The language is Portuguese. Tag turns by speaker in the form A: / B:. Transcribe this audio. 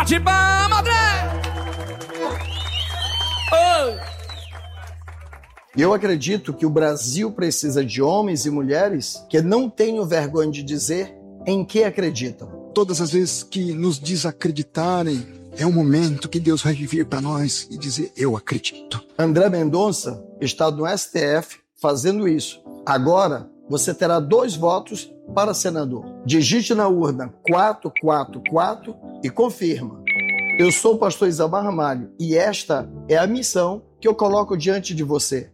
A: Eu acredito que o Brasil precisa de homens e mulheres que não tenham vergonha de dizer em que acreditam.
B: Todas as vezes que nos desacreditarem, é o momento que Deus vai vir para nós e dizer, eu acredito.
A: André Mendonça está no STF fazendo isso. Agora, você terá 2 votos para senador. Digite na urna 444 e confirma. Eu sou o pastor Isamar Ramalho e esta é a missão que eu coloco diante de você.